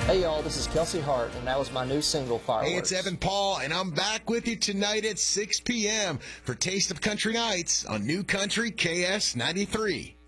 Hey y'all, this is Kelsey Hart, and that was my new single, Fireworks. Hey, it's Evan Paul, and I'm back with you tonight at 6 p.m. for Taste of Country Nights on New Country KS 93.